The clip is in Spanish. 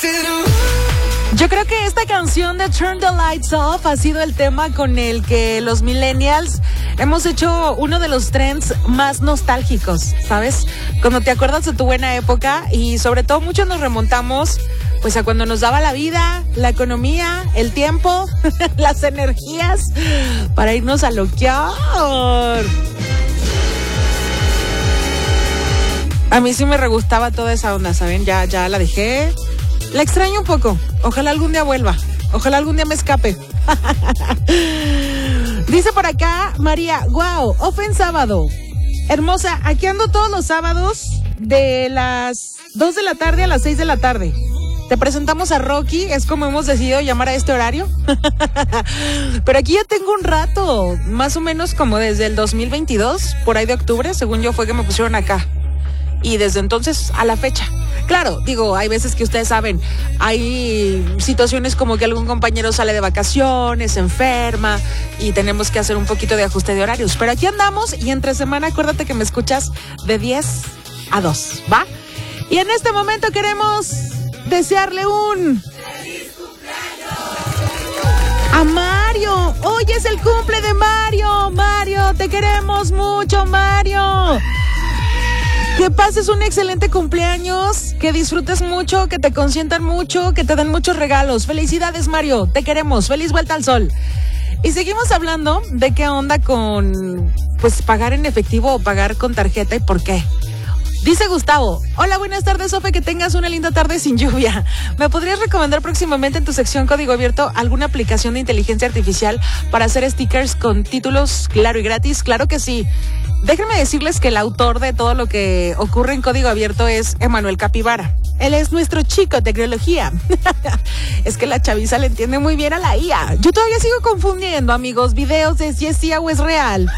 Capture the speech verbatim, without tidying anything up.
Yo creo que esta canción de Turn the Lights Off ha sido el tema con el que los millennials hemos hecho uno de los trends más nostálgicos, ¿sabes? Cuando te acuerdas de tu buena época y sobre todo muchos nos remontamos pues a cuando nos daba la vida, la economía, el tiempo, las energías para irnos a loquear. A mí sí me re gustaba toda esa onda, ¿saben? Ya, ya la dejé. La extraño un poco. Ojalá algún día vuelva. Ojalá algún día me escape. Dice por acá María, wow, ofen sábado. Hermosa, aquí ando todos los sábados de las dos de la tarde a las seis de la tarde. Te presentamos a Rocky, es como hemos decidido llamar a este horario. Pero aquí ya tengo un rato, más o menos como desde el dos mil veintidós, por ahí de octubre, según yo fue que me pusieron acá. Y desde entonces a la fecha. Claro, digo, hay veces que ustedes saben, hay situaciones como que algún compañero sale de vacaciones, se enferma y tenemos que hacer un poquito de ajuste de horarios. Pero aquí andamos y entre semana acuérdate que me escuchas de diez a dos, ¿va? Y en este momento queremos desearle un... ¡feliz cumpleaños! A Mario. Hoy es el cumple de Mario. Mario, te queremos mucho, Mario. Que pases un excelente cumpleaños, que disfrutes mucho, que te consientan mucho, que te den muchos regalos. Felicidades, Mario, te queremos. Feliz vuelta al sol. Y seguimos hablando de qué onda con, pues, pagar en efectivo o pagar con tarjeta y por qué. Dice Gustavo, hola, buenas tardes, Sofe, que tengas una linda tarde sin lluvia. ¿Me podrías recomendar próximamente en tu sección Código Abierto alguna aplicación de inteligencia artificial para hacer stickers con títulos claro y gratis? Claro que sí. Déjenme decirles que el autor de todo lo que ocurre en Código Abierto es Emanuel Capibara. Él es nuestro chico tecnología. Es que la chaviza le entiende muy bien a la I A. Yo todavía sigo confundiendo, amigos, videos de si es I A o es real.